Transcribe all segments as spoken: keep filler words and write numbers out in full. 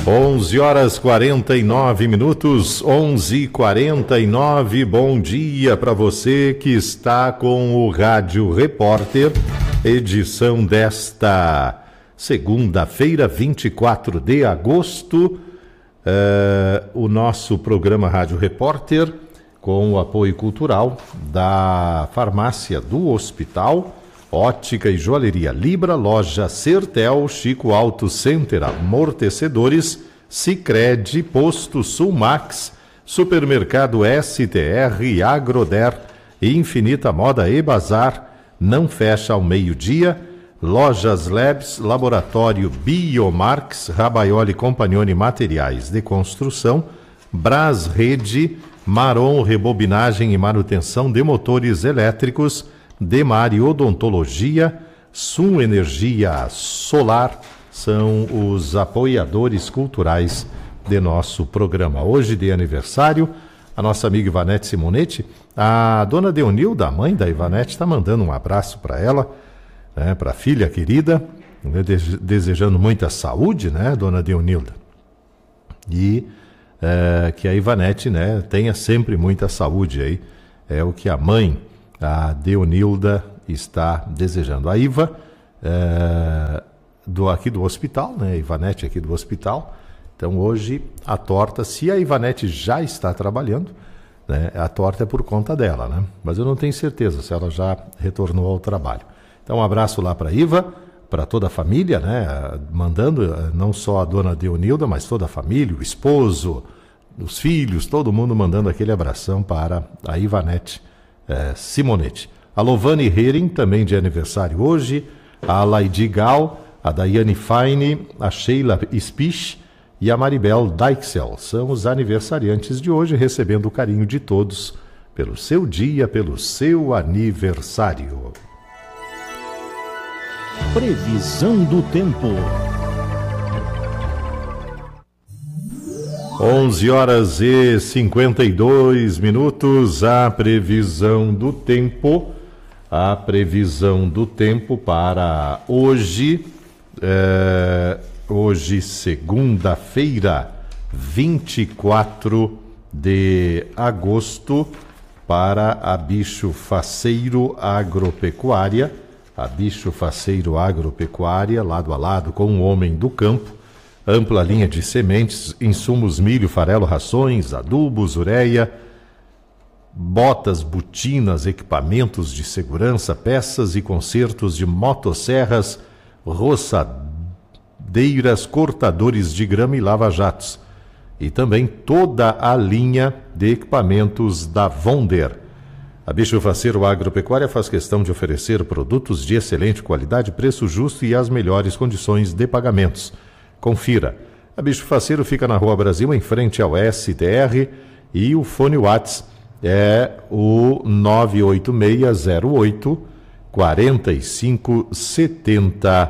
onze horas quarenta e nove minutos, onze e quarenta e nove. Bom dia para você que está com o Rádio Repórter, edição desta segunda-feira, vinte e quatro de agosto. Uh, o nosso programa Rádio Repórter, com o apoio cultural da Farmácia do Hospital, Ótica e Joalheria Libra, Loja Sertel, Chico Auto Center, Amortecedores, Sicredi, Posto Sulmax, Supermercado S T R, Agroder, Infinita Moda e Bazar, não fecha ao meio-dia, Lojas Labs, Laboratório Biomarx, Rabaioli Compagnoni Materiais de Construção, Brás Rede, Maron Rebobinagem e Manutenção de Motores Elétricos, Demari Odontologia, Sum Energia Solar, são os apoiadores culturais de nosso programa. Hoje de aniversário, a nossa amiga Ivanete Simonetti, a dona Deonilda, a mãe da Ivanete, está mandando um abraço para ela, né, para a filha querida, né, desejando muita saúde, né, dona Deonilda? E é, que a Ivanete, né, tenha sempre muita saúde aí, é o que a mãe, a Deonilda, está desejando. A Iva, é, do, aqui do hospital, né, a Ivanete aqui do hospital, então hoje a torta, se a Ivanete já está trabalhando, né, a torta é por conta dela, né, mas eu não tenho certeza se ela já retornou ao trabalho. Então um abraço lá para a Iva, para toda a família, né, mandando não só a dona Deonilda, mas toda a família, o esposo, os filhos, todo mundo mandando aquele abração para a Ivanete É, Simonetti. A Lovane Hering, também de aniversário hoje, a Laidi Gal, a Daiane Fine, a Sheila Spich e a Maribel Dykesel. São os aniversariantes de hoje, recebendo o carinho de todos pelo seu dia, pelo seu aniversário. Previsão do tempo. onze horas e cinquenta e dois minutos, a previsão do tempo, a previsão do tempo para hoje, é, hoje segunda-feira, vinte e quatro de agosto, para a Bicho Faceiro Agropecuária, a Bicho Faceiro Agropecuária, lado a lado com o Homem do Campo, ampla linha de sementes, insumos, milho, farelo, rações, adubos, ureia, botas, botinas, equipamentos de segurança, peças e consertos de motosserras, roçadeiras, cortadores de grama e lava-jatos. E também toda a linha de equipamentos da Vonder. A Bicho Faceiro Agropecuária faz questão de oferecer produtos de excelente qualidade, preço justo e as melhores condições de pagamentos. Confira. A Bicho Faceiro fica na Rua Brasil, em frente ao S T R, e o fone WhatsApp é o nove oito seis zero oito quatro cinco sete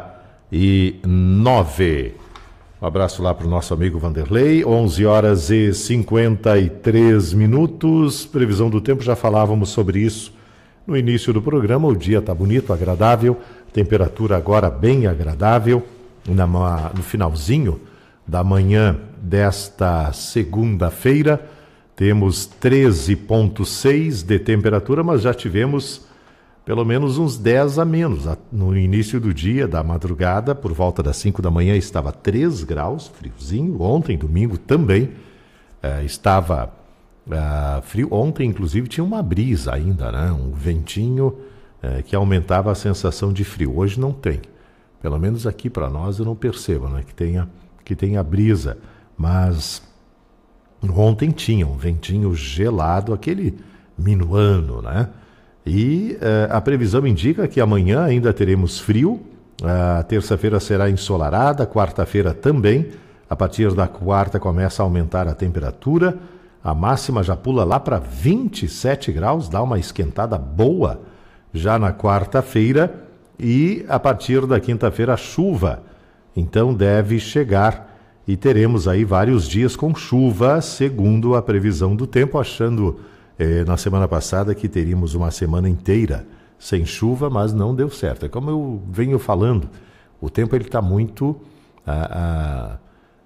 nove. Um abraço lá para o nosso amigo Vanderlei. onze horas e cinquenta e três minutos. Previsão do tempo, já falávamos sobre isso no início do programa. O dia está bonito, agradável, temperatura agora bem agradável. Na, no finalzinho da manhã desta segunda-feira, temos treze vírgula seis de temperatura, mas já tivemos pelo menos uns dez a menos. No início do dia, da madrugada, por volta das cinco da manhã, estava três graus, friozinho. Ontem, domingo, também eh, estava eh, frio. Ontem, inclusive, tinha uma brisa ainda, né? Um ventinho eh, que aumentava a sensação de frio. Hoje não tem. Pelo menos aqui para nós eu não percebo, né, que tenha, que tenha brisa, mas ontem tinha um ventinho gelado, aquele minuano, né? E eh, a previsão indica que amanhã ainda teremos frio, a terça-feira será ensolarada, quarta-feira também, a partir da quarta começa a aumentar a temperatura, a máxima já pula lá para vinte e sete graus, dá uma esquentada boa já na quarta-feira. E a partir da quinta-feira a chuva, então deve chegar e teremos aí vários dias com chuva, segundo a previsão do tempo, achando eh, na semana passada que teríamos uma semana inteira sem chuva, mas não deu certo. É como eu venho falando, o tempo ele está muito ah, ah,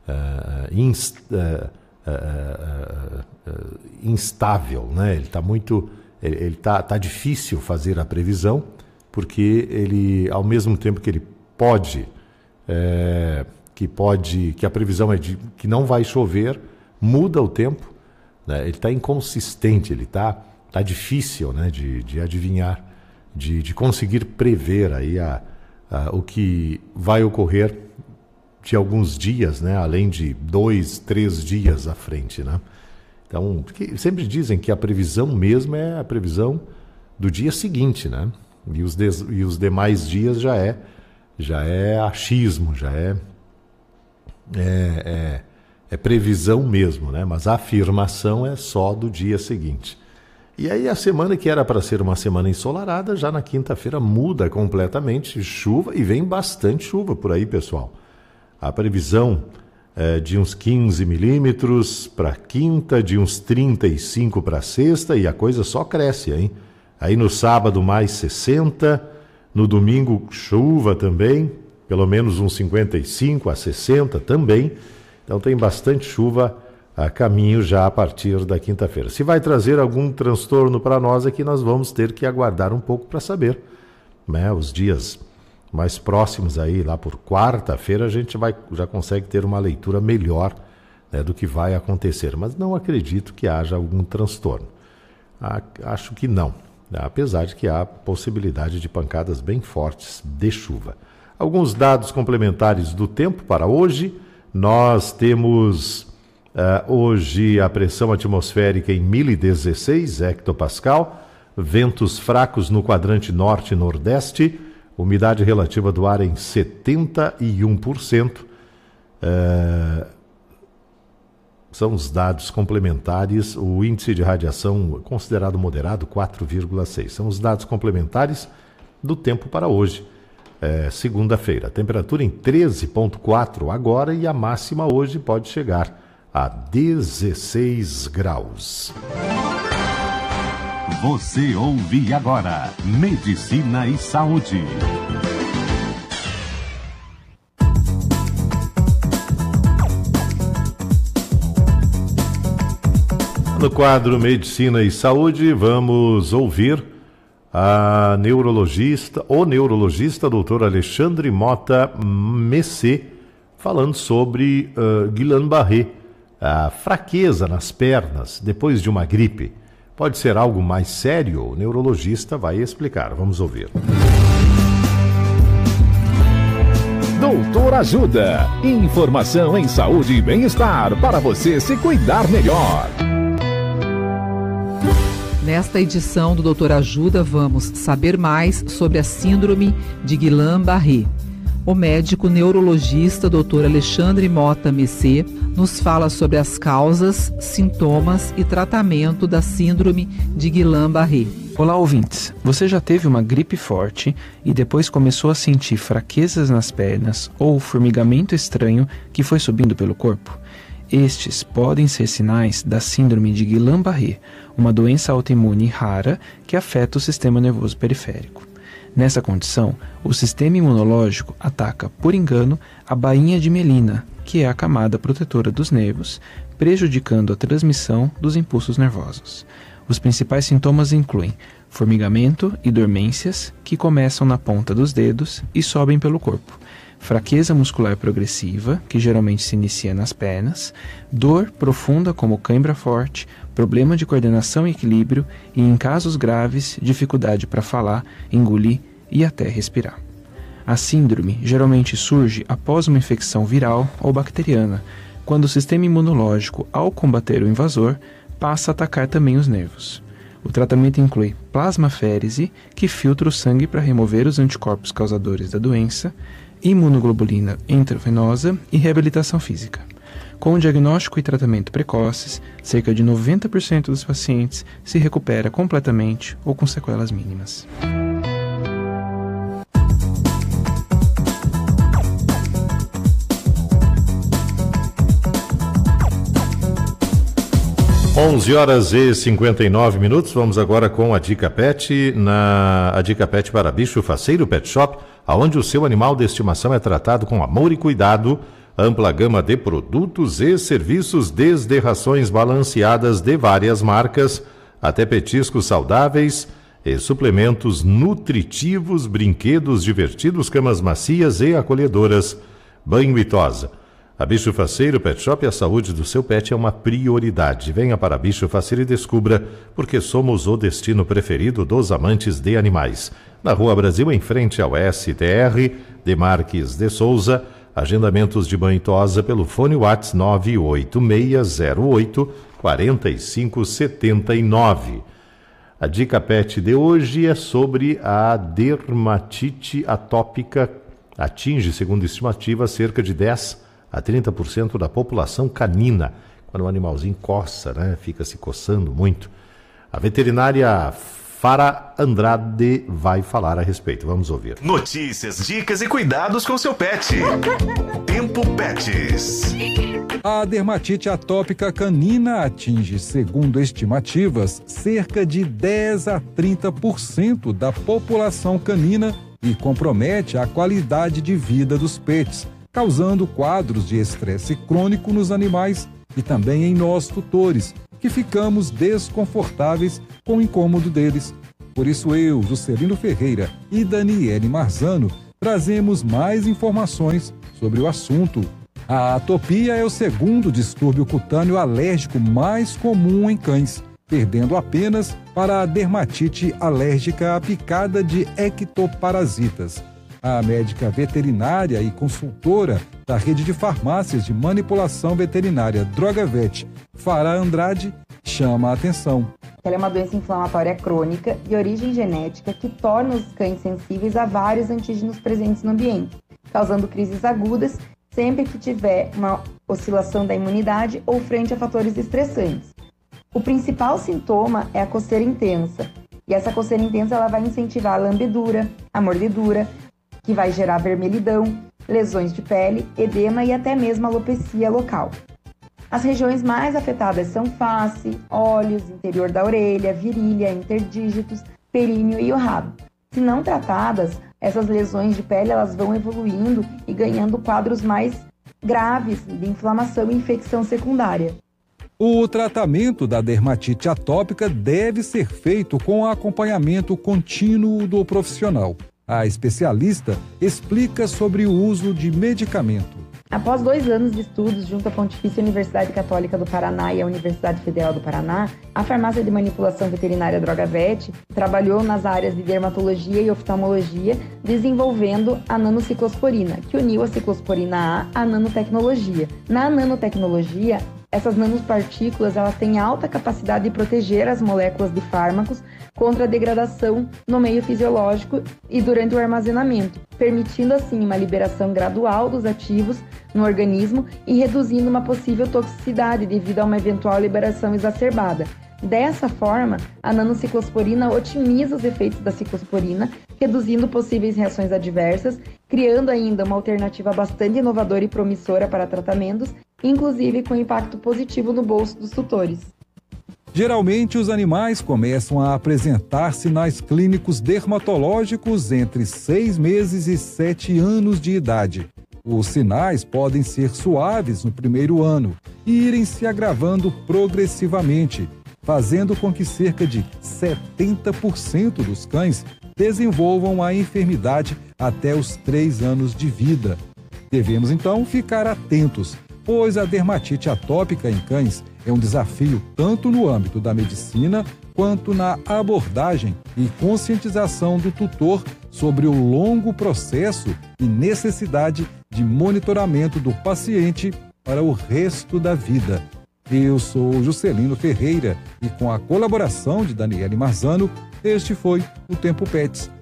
uh, inst, uh, uh, uh, uh, instável, né? Ele está muito, ele está tá difícil fazer a previsão, porque ele, ao mesmo tempo que ele pode, é, que pode, que a previsão é de que não vai chover, muda o tempo, né? Ele está inconsistente, ele está tá difícil, né, de, de adivinhar, de, de conseguir prever aí a, a, o que vai ocorrer de alguns dias, né, além de dois, três dias à frente, né? Então, sempre dizem que a previsão mesmo é a previsão do dia seguinte, né? E os, des, e os demais dias já é, já é achismo, já é, é, é, é previsão mesmo, né? Mas a afirmação é só do dia seguinte. E aí a semana que era para ser uma semana ensolarada, já na quinta-feira muda completamente, chuva, e vem bastante chuva por aí, pessoal. A previsão é de uns quinze milímetros para quinta, de uns trinta e cinco para sexta, e a coisa só cresce, hein? Aí no sábado mais sessenta, no domingo chuva também, pelo menos uns cinquenta e cinco a sessenta também. Então tem bastante chuva a caminho já a partir da quinta-feira. Se vai trazer algum transtorno para nós aqui, nós vamos ter que aguardar um pouco para saber, né? Os dias mais próximos aí, lá por quarta-feira, a gente vai, já consegue ter uma leitura melhor, né, do que vai acontecer. Mas não acredito que haja algum transtorno. Ah, acho que não. Apesar de que há possibilidade de pancadas bem fortes de chuva. Alguns dados complementares do tempo para hoje. Nós temos uh, hoje a pressão atmosférica em mil e dezesseis hectopascal, ventos fracos no quadrante norte e nordeste, umidade relativa do ar em setenta e um por cento. Uh, São os dados complementares, o índice de radiação considerado moderado, quatro vírgula seis. São os dados complementares do tempo para hoje, é, segunda-feira. Temperatura em treze vírgula quatro agora, e a máxima hoje pode chegar a dezesseis graus. Você ouve agora Medicina e Saúde. No quadro Medicina e Saúde, vamos ouvir a neurologista, o neurologista doutor Alexandre Mota Messé, falando sobre uh, Guillain-Barré, a fraqueza nas pernas depois de uma gripe. Pode ser algo mais sério? O neurologista vai explicar. Vamos ouvir. Doutor Ajuda. Informação em saúde e bem-estar para você se cuidar melhor. Nesta edição do Doutor Ajuda, vamos saber mais sobre a síndrome de Guillain-Barré. O médico neurologista doutor Alexandre Mota Messé nos fala sobre as causas, sintomas e tratamento da síndrome de Guillain-Barré. Olá, ouvintes. Você já teve uma gripe forte e depois começou a sentir fraquezas nas pernas ou formigamento estranho que foi subindo pelo corpo? Estes podem ser sinais da síndrome de Guillain-Barré, uma doença autoimune rara que afeta o sistema nervoso periférico. Nessa condição, o sistema imunológico ataca, por engano, a bainha de mielina, que é a camada protetora dos nervos, prejudicando a transmissão dos impulsos nervosos. Os principais sintomas incluem formigamento e dormências, que começam na ponta dos dedos e sobem pelo corpo, fraqueza muscular progressiva, que geralmente se inicia nas pernas, dor profunda como cãibra forte, problema de coordenação e equilíbrio e, em casos graves, dificuldade para falar, engolir e até respirar. A síndrome geralmente surge após uma infecção viral ou bacteriana, quando o sistema imunológico, ao combater o invasor, passa a atacar também os nervos. O tratamento inclui plasmaférese, que filtra o sangue para remover os anticorpos causadores da doença, imunoglobulina intravenosa e reabilitação física. Com o diagnóstico e tratamento precoces, cerca de noventa por cento dos pacientes se recupera completamente ou com sequelas mínimas. onze horas e cinquenta e nove minutos, vamos agora com a Dica Pet, na a Dica Pet para Bicho Faceiro Pet Shop, onde o seu animal de estimação é tratado com amor e cuidado. Ampla gama de produtos e serviços, desde rações balanceadas de várias marcas, até petiscos saudáveis e suplementos nutritivos, brinquedos divertidos, camas macias e acolhedoras. Banho e tosa. A Bicho Faceiro Pet Shop, a saúde do seu pet é uma prioridade. Venha para a Bicho Faceiro e descubra porque somos o destino preferido dos amantes de animais. Na Rua Brasil, em frente ao S T R, de Marques de Souza. Agendamentos de banho e tosa pelo fone WhatsApp nove oito seis zero oito quatro cinco sete nove. A dica pet de hoje é sobre a dermatite atópica. Atinge, segundo estimativa, cerca de dez a trinta por cento da população canina. Quando o animalzinho coça, né, fica se coçando muito. A veterinária Fara Andrade vai falar a respeito. Vamos ouvir. Notícias, dicas e cuidados com seu pet. Tempo Pets. A dermatite atópica canina atinge, segundo estimativas, cerca de dez a trinta por cento da população canina e compromete a qualidade de vida dos pets, causando quadros de estresse crônico nos animais e também em nós tutores, que ficamos desconfortáveis com o incômodo deles. Por isso eu, Juscelino Ferreira e Daniele Marzano, trazemos mais informações sobre o assunto. A atopia é o segundo distúrbio cutâneo alérgico mais comum em cães, perdendo apenas para a dermatite alérgica à picada de ectoparasitas. A médica veterinária e consultora da rede de farmácias de manipulação veterinária Drogavet, Fara Andrade, chama a atenção. Ela é uma doença inflamatória crônica de origem genética que torna os cães sensíveis a vários antígenos presentes no ambiente, causando crises agudas sempre que tiver uma oscilação da imunidade ou frente a fatores estressantes. O principal sintoma é a coceira intensa, e essa coceira intensa ela vai incentivar a lambedura, a mordedura, que vai gerar vermelhidão, lesões de pele, edema e até mesmo alopecia local. As regiões mais afetadas são face, olhos, interior da orelha, virilha, interdígitos, períneo e o rabo. Se não tratadas, essas lesões de pele elas vão evoluindo e ganhando quadros mais graves de inflamação e infecção secundária. O tratamento da dermatite atópica deve ser feito com acompanhamento contínuo do profissional. A especialista explica sobre o uso de medicamento. Após dois anos de estudos junto à Pontifícia Universidade Católica do Paraná e à Universidade Federal do Paraná, a farmácia de manipulação veterinária Drogavet trabalhou nas áreas de dermatologia e oftalmologia, desenvolvendo a nanociclosporina, que uniu a ciclosporina A à nanotecnologia. Na nanotecnologia, essas nanopartículas elas têm alta capacidade de proteger as moléculas de fármacos contra a degradação no meio fisiológico e durante o armazenamento, permitindo assim uma liberação gradual dos ativos no organismo e reduzindo uma possível toxicidade devido a uma eventual liberação exacerbada. Dessa forma, a nanociclosporina otimiza os efeitos da ciclosporina, reduzindo possíveis reações adversas, criando ainda uma alternativa bastante inovadora e promissora para tratamentos, inclusive com impacto positivo no bolso dos tutores. Geralmente, os animais começam a apresentar sinais clínicos dermatológicos entre seis meses e sete anos de idade. Os sinais podem ser suaves no primeiro ano e irem se agravando progressivamente, fazendo com que cerca de setenta por cento dos cães desenvolvam a enfermidade até os três anos de vida. Devemos, então, ficar atentos, pois a dermatite atópica em cães é um desafio tanto no âmbito da medicina quanto na abordagem e conscientização do tutor sobre o longo processo e necessidade de monitoramento do paciente para o resto da vida. Eu sou Juscelino Ferreira e com a colaboração de Daniele Marzano, este foi o Tempo Pets.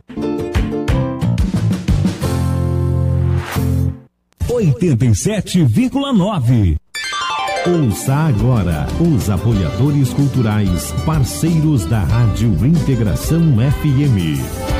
oitenta e sete vírgula nove. Ouça agora os apoiadores culturais, parceiros da Rádio Integração F M.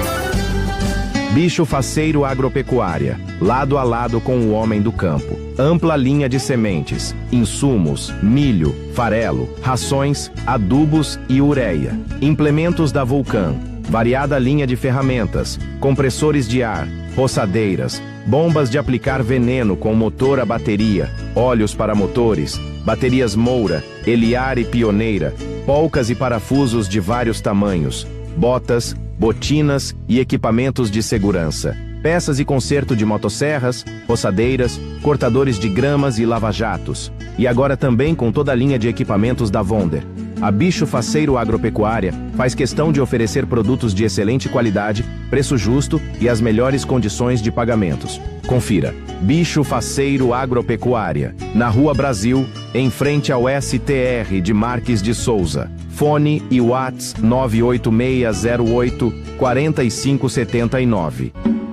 Bicho Faceiro Agropecuária, lado a lado com o homem do campo. Ampla linha de sementes, insumos, milho, farelo, rações, adubos e ureia. Implementos da Vulcan, variada linha de ferramentas, compressores de ar, roçadeiras, bombas de aplicar veneno com motor a bateria, óleos para motores, baterias Moura, Eliar e Pioneira, polcas e parafusos de vários tamanhos, botas, botinas e equipamentos de segurança, peças e conserto de motosserras, roçadeiras, cortadores de gramas e lava-jatos. E agora também com toda a linha de equipamentos da Wonder. A Bicho Faceiro Agropecuária faz questão de oferecer produtos de excelente qualidade, preço justo e as melhores condições de pagamentos. Confira. Bicho Faceiro Agropecuária, na Rua Brasil, em frente ao S T R de Marques de Souza. Fone e Whats nove oito seis zero oito quatro cinco sete nove.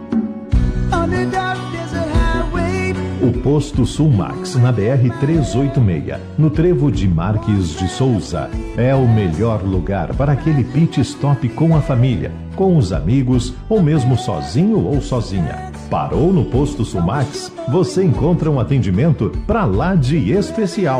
O Posto Sulmax, na B R trezentos e oitenta e seis, no trevo de Marques de Souza, é o melhor lugar para aquele pit stop com a família, com os amigos ou mesmo sozinho ou sozinha. Parou no Posto Sulmax? Você encontra um atendimento pra lá de especial.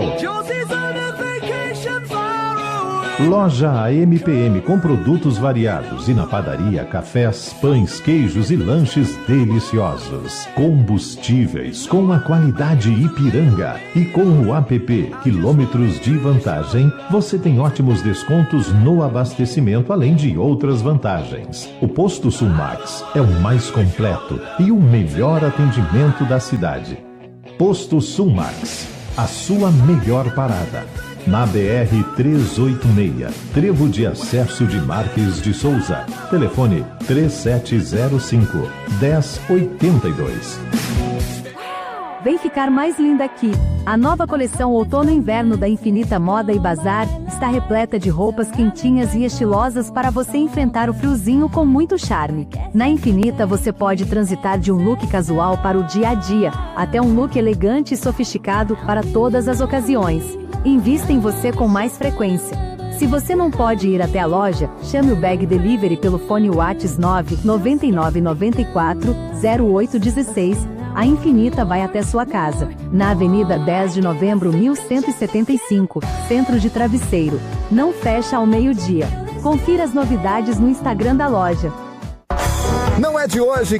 Loja A M P M com produtos variados e na padaria, cafés, pães, queijos e lanches deliciosos. Combustíveis com a qualidade Ipiranga e com o app Quilômetros de Vantagem, você tem ótimos descontos no abastecimento, além de outras vantagens. O Posto Sulmax é o mais completo e o melhor atendimento da cidade. Posto Sulmax, a sua melhor parada. Na B R trezentos e oitenta e seis, trevo de acesso de Marques de Souza. Telefone três sete zero cinco, um zero oito dois. Vem ficar mais linda aqui. A nova coleção Outono e Inverno da Infinita Moda e Bazar está repleta de roupas quentinhas e estilosas para você enfrentar o friozinho com muito charme. Na Infinita você pode transitar de um look casual para o dia a dia, até um look elegante e sofisticado para todas as ocasiões. Invista em você com mais frequência. Se você não pode ir até a loja, chame o Bag Delivery pelo fone Whats nove nove nove nove quatro zero oito um seis. A Infinita vai até sua casa, na Avenida dez de Novembro mil cento e setenta e cinco, Centro de Travesseiro. Não fecha ao meio-dia. Confira as novidades no Instagram da loja. Não é de hoje